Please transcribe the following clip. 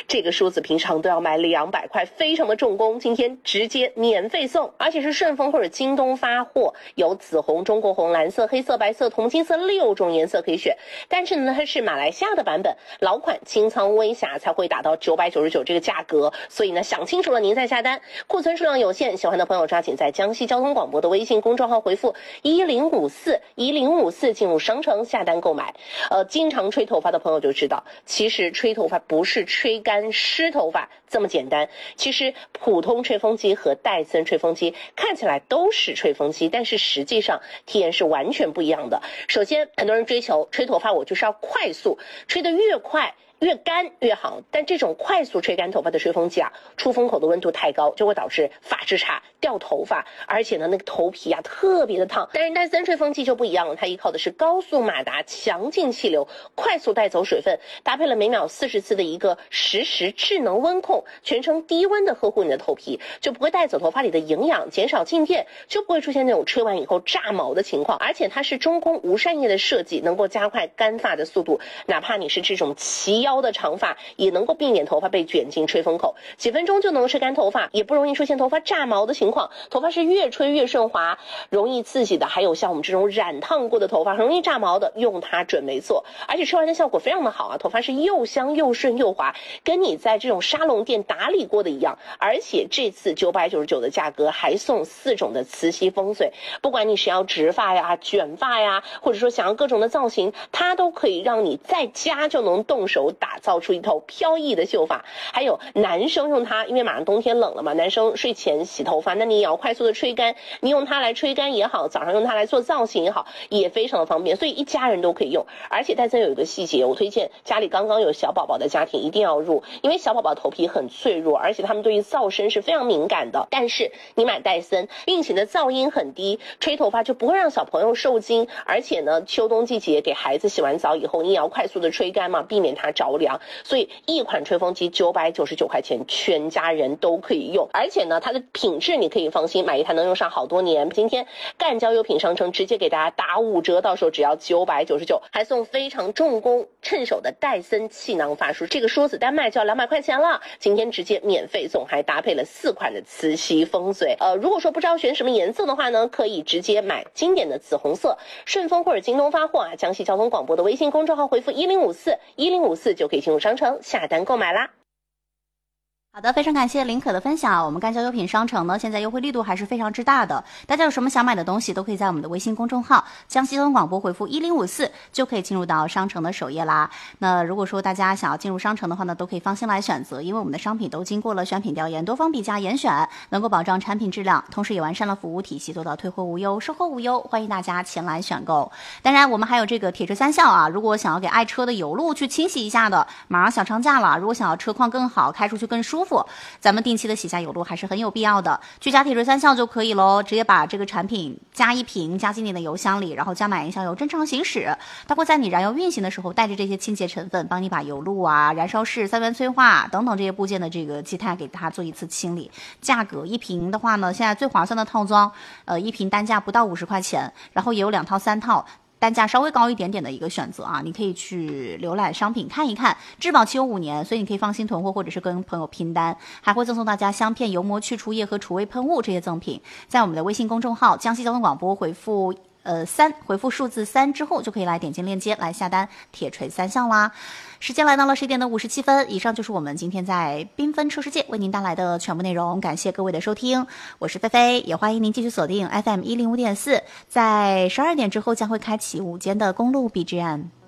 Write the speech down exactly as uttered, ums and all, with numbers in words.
这个梳子平常都要卖两百块，非常的重工，今天直接免费送，而且是顺丰或者京东发货，有紫红、中国红、蓝色、黑色、白色、铜金色六种颜色可以选。但是呢，它是马来西亚的版本，老款清仓微瑕才会达到九百九十九这个价格，所以呢，想清楚了您再下单。库存数量有限，喜欢的朋友抓紧在江西交通广播的微信公众号回复一零五四一零五四进入商城下单购买。呃，经常吹头发的朋友就知道，其实吹头发不是吹干湿头发这么简单。其实普通吹风机和戴森吹风机看起来都是吹风机，但是实际上体验是完全不一样的。首先，很多人追求吹头发我就是要快速，吹得越快越干越好，但这种快速吹干头发的吹风机啊，出风口的温度太高，就会导致发质差、掉头发，而且呢，那个头皮啊特别的烫。但是戴森吹风机就不一样了，它依靠的是高速马达、强劲气流，快速带走水分，搭配了每秒四十次的一个实时智能温控，全程低温的呵护你的头皮，就不会带走头发里的营养，减少静电，就不会出现那种吹完以后炸毛的情况。而且它是中空无扇叶的设计，能够加快干发的速度，哪怕你是这种齐腰的长发，也能够避免头发被卷进吹风口，几分钟就能吹干头发，也不容易出现头发炸毛的情况。头发是越吹越顺滑，容易刺激的，还有像我们这种染烫过的头发很容易炸毛的，用它准没错。而且吹完的效果非常的好啊，头发是又香又顺又滑，跟你在这种沙龙店打理过的一样。而且这次九百九十九的价格还送四种的磁吸风水，不管你是要直发呀、卷发呀，或者说想要各种的造型，它都可以让你在家就能动手打造出一头飘逸的秀发。还有男生用它，因为马上冬天冷了嘛，男生睡前洗头发，那你也要快速的吹干，你用它来吹干也好，早上用它来做造型也好，也非常的方便，所以一家人都可以用。而且戴森有一个细节，我推荐家里刚刚有小宝宝的家庭一定要入，因为小宝宝头皮很脆弱，而且他们对于噪声是非常敏感的。但是你买戴森，运行的噪音很低，吹头发就不会让小朋友受惊。而且呢，秋冬季节给孩子洗完澡以后，你也要快速的吹干嘛，避免它着凉。所以一款吹风机九百九十九块钱，全家人都可以用。而且呢，它的品质你可以放心，买一台能用上好多年。今天赣交优品商城直接给大家打五折，到时候只要九百九十九，还送非常重工趁手的戴森气囊发梳，这个梳子单卖就要两百块钱了，今天直接免费送，还搭配了四款的磁吸风嘴。呃，如果说不知道选什么颜色的话呢，可以直接买经典的紫红色，顺丰或者京东发货啊，江西交通广播的微信公众号回复一零五四一零五四就可以进入商城下单购买啦。 好的，非常感谢林可的分享。我们赣交优品商城呢，现在优惠力度还是非常之大的，大家有什么想买的东西都可以在我们的微信公众号江西交通广播回复一零五四就可以进入到商城的首页啦。那如果说大家想要进入商城的话呢，都可以放心来选择，因为我们的商品都经过了选品调研，多方比价严选，能够保障产品质量，同时也完善了服务体系，做到退货无忧、售后无忧，欢迎大家前来选购。当然我们还有这个铁锤三效啊，如果想要给爱车的油路去清洗一下的，马上小长假了，如果想要车况更好，开出去更舒服，咱们定期的洗下油路还是很有必要的，去加铁锤三效就可以咯，直接把这个产品加一瓶加进你的油箱里，然后加满一箱油正常行驶，它会在你燃油运行的时候带着这些清洁成分，帮你把油路啊、燃烧室、三元催化等等这些部件的这个积碳给它做一次清理。价格一瓶的话呢，现在最划算的套装，呃，一瓶单价不到五十块钱，然后也有两套三套，单价稍微高一点点的一个选择啊，你可以去浏览商品看一看，质保期有五年，所以你可以放心囤货或者是跟朋友拼单，还会赠送大家香片、油膜去除液和除味喷雾这些赠品。在我们的微信公众号江西交通广播回复呃三回复数字三之后，就可以来点进链接来下单铁锤三项啦。时间来到了十点的五十七分，以上就是我们今天在缤纷车世界为您带来的全部内容，感谢各位的收听，我是菲菲，也欢迎您继续锁定 F M 一零五点四，在十二点之后将会开启午间的公路 B G M。